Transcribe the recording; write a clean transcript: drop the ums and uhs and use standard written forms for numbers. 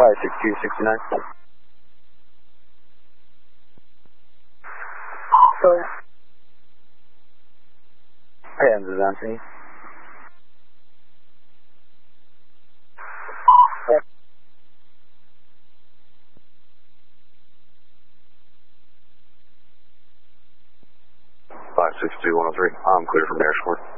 6269. Go ahead. Hands is Anthony. Yeah. 562-103. I'm clear from air support.